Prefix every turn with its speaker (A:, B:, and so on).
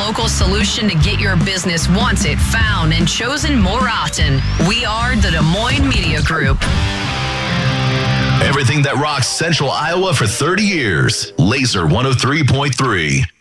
A: local solution to get your business wanted, found, and chosen more often. We are the Des Moines Media Group.
B: Everything that rocks Central Iowa for 30 years. Laser 103.3.